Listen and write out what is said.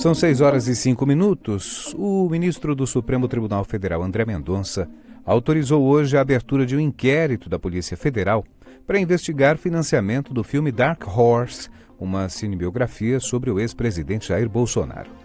São 6h05. O ministro do Supremo Tribunal Federal, André Mendonça, autorizou hoje a abertura de um inquérito da Polícia Federal para investigar financiamento do filme Dark Horse, uma cinebiografia sobre o ex-presidente Jair Bolsonaro.